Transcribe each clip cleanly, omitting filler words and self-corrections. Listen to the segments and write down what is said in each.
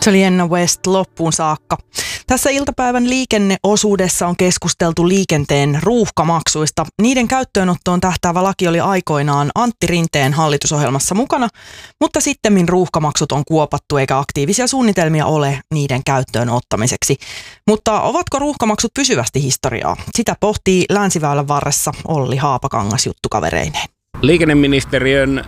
Se oli Enna West loppuun saakka. Tässä iltapäivän liikenneosuudessa on keskusteltu liikenteen ruuhkamaksuista. Niiden käyttöönottoon tähtäävä laki oli aikoinaan Antti Rinteen hallitusohjelmassa mukana, mutta sittemmin ruuhkamaksut on kuopattu eikä aktiivisia suunnitelmia ole niiden käyttöön ottamiseksi. Mutta ovatko ruuhkamaksut pysyvästi historiaa? Sitä pohtii Länsiväylän varressa Olli Haapakangas juttukavereineen. Liikenneministeriön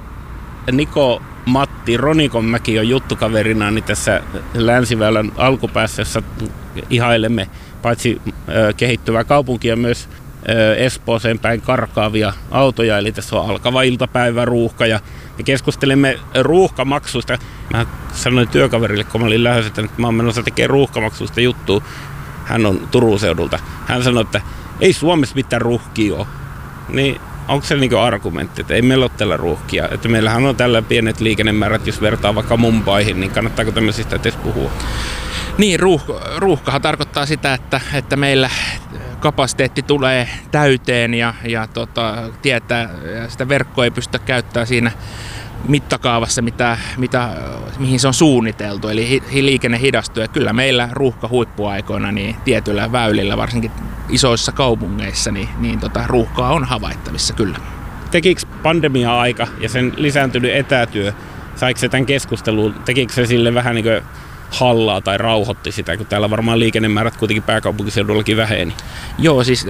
Matti Ronikonmäki on juttukaverina niin tässä Länsiväylän alkupäässä, jossa ihailemme paitsi kehittyvää kaupunkia myös Espooseen päin karkaavia autoja. Eli tässä on alkava iltapäivä ruuhka ja me keskustelemme ruuhkamaksuista. Mä sanoin työkaverille, kun mä olin lähdössä, että mä oon menossa tekemään ruuhkamaksuista juttua. Hän on Turun seudulta. Hän sanoi, että ei Suomessa mitään ruuhkia ole. Niin onko se niin kuin argumentti, että ei meillä ole tällä ruuhkia? Että meillähän on tällä pienet liikennemäärät, jos vertaa vaikka Mumbaihin, niin kannattaako tämmöisistä edes puhua? Niin, ruuhkahan tarkoittaa sitä, että meillä kapasiteetti tulee täyteen ja tietää, ja sitä verkkoa ei pystytä käyttämään siinä mittakaavassa, mihin se on suunniteltu, eli liikenne hidastuu. Ja kyllä meillä ruuhka huippuaikoina niin tietyillä väylillä, varsinkin isoissa kaupungeissa, niin ruuhkaa on havaittavissa kyllä. Tekikö pandemia-aika ja sen lisääntynyt etätyö, saiko se tämän keskusteluun, tekikö se sille vähän niin kuin hallaa tai rauhoitti sitä, kun täällä varmaan liikennemäärät kuitenkin pääkaupunkiseudullakin väheni? Joo, siis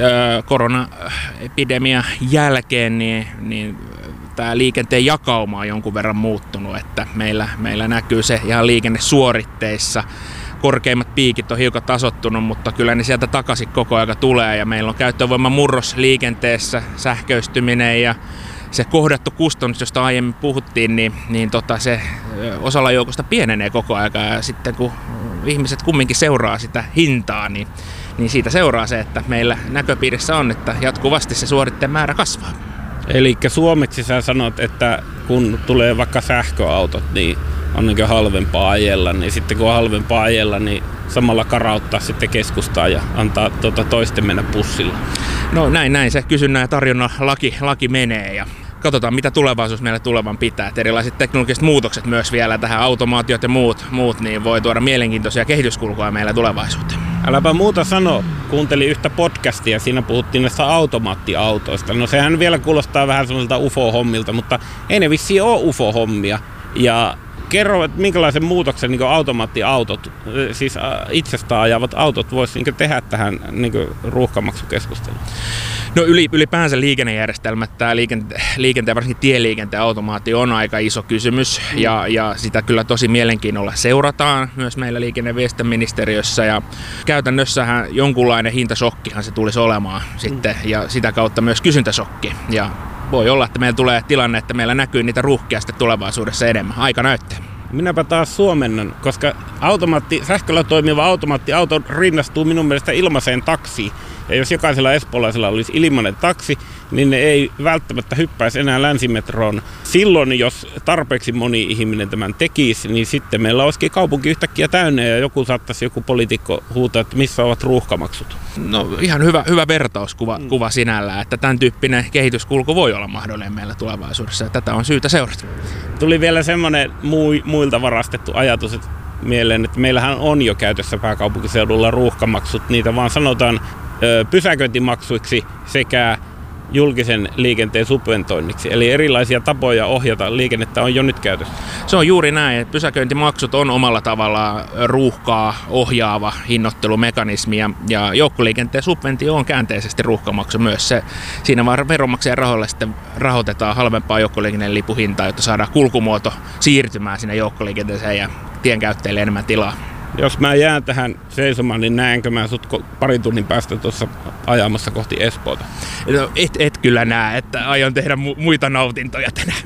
koronaepidemian jälkeen niin tämä liikenteen jakauma on jonkun verran muuttunut, että meillä näkyy se ihan liikennesuoritteissa. Korkeimmat piikit on hiukan tasoittunut, mutta kyllä ne sieltä takaisin koko ajan tulee ja meillä on käyttövoiman murros liikenteessä, sähköistyminen ja se kohdattu kustannus, josta aiemmin puhuttiin, niin se osalla joukosta pienenee koko ajan ja sitten kun ihmiset kumminkin seuraa sitä hintaa, niin siitä seuraa se, että meillä näköpiirissä on, että jatkuvasti se suoritteen määrä kasvaa. Eli suomeksi sä sanot, että kun tulee vaikka sähköautot, niin on niin halvempaa ajella, niin sitten kun on halvempaa ajella, niin samalla karauttaa sitten keskustaa ja antaa toisten mennä bussilla. No näin se kysynnän ja tarjonnan laki menee ja katsotaan mitä tulevaisuus meille tulevan pitää. Et erilaiset teknologiset muutokset myös vielä tähän automaatiot ja muut niin voi tuoda mielenkiintoisia kehityskulkuja meille tulevaisuuteen. Äläpä muuta sano. Kuuntelin yhtä podcastia, siinä puhuttiin näistä automaattiautoista. No sehän vielä kuulostaa vähän sellaiselta UFO-hommilta, mutta ei ne vissiin ole UFO-hommia. Ja kerro, että minkälaisen muutoksen niin automaattiautot, siis itsestään ajavat autot voisi niin tehdä tähän niin ruuhkamaksukeskusteluun? No ylipäänsä liikennejärjestelmät, tämä liikenteen, varsinkin tieliikenteen automaatio on aika iso kysymys ja sitä kyllä tosi mielenkiinnolla seurataan myös meillä liikenne- ja viestintäministeriössä ja käytännössähän jonkunlainen hintasokkihan se tulisi olemaan sitten ja sitä kautta myös kysyntäsokki ja voi olla, että meillä tulee tilanne, että meillä näkyy niitä ruuhkia sitten tulevaisuudessa enemmän. Aika näyttää. Minäpä taas suomennan, koska sähköllä toimiva automaattiauto rinnastuu minun mielestä ilmaiseen taksiin. Ja jos jokaisella espoolaisella olisi ilmainen taksi, niin ne ei välttämättä hyppäisi enää länsimetroon. Silloin, jos tarpeeksi moni ihminen tämän tekisi, niin sitten meillä olisikin kaupunki yhtäkkiä täynnä ja joku poliitikko huutaa, että missä ovat ruuhkamaksut. No ihan hyvä vertauskuva sinällään, että tämän tyyppinen kehityskulku voi olla mahdollinen meillä tulevaisuudessa ja tätä on syytä seurata. Tuli vielä semmoinen muilta varastettu ajatus mieleen, että meillähän on jo käytössä pääkaupunkiseudulla ruuhkamaksut, niitä vaan sanotaan pysäköintimaksuiksi sekä julkisen liikenteen subventoinniksi. Eli erilaisia tapoja ohjata liikennettä on jo nyt käytössä. Se on juuri näin, että pysäköintimaksut on omalla tavallaan ruuhkaa ohjaava hinnoittelumekanismi ja joukkoliikenteen subventio on käänteisesti ruuhkamaksu myös. Siinä vaan veronmaksajan rahoilla sitten rahoitetaan halvempaa joukkoliikenteen hintaa, jotta saadaan kulkumuoto siirtymään sinne joukkoliikenteeseen ja tienkäyttäjille enemmän tilaa. Jos mä jään tähän seisomaan, niin näenkö mä sut parin tunnin päästä tuossa ajamassa kohti Espoota? No, et kyllä näe, että aion tehdä muita nautintoja tänään.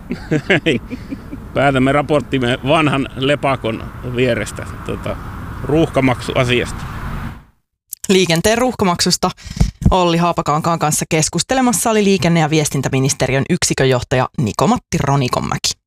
Päätämme raporttimme vanhan lepakon vierestä ruuhkamaksuasiasta. Liikenteen ruuhkamaksusta Olli Haapakankaan kanssa keskustelemassa oli liikenne- ja viestintäministeriön yksikönjohtaja Matti Ronikonmäki.